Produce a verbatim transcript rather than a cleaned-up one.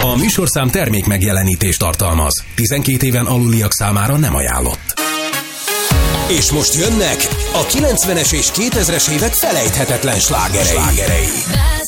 A műsorszám termék megjelenítést tartalmaz. tizenkét éven aluliak számára nem ajánlott. És most jönnek a kilencvenes és kétezres évek felejthetetlen slágerei. slágerei.